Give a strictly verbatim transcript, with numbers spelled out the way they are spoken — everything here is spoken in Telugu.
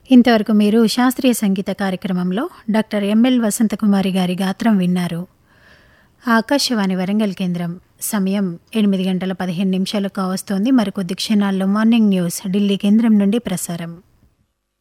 ఇంతవరకు మీరు శాస్త్రీయ సంగీత కార్యక్రమంలో డాక్టర్ ఎంఎల్ వసంతకుమారి గారి గాత్రం విన్నారు. ఆకాశవాణి వరంగల్ కేంద్రం. సమయం ఎనిమిది గంటల పదిహేను నిమిషాలు కావస్తోంది. మరికొద్ది క్షణాల్లో మార్నింగ్ న్యూస్ ఢిల్లీ కేంద్రం నుండి ప్రసారం.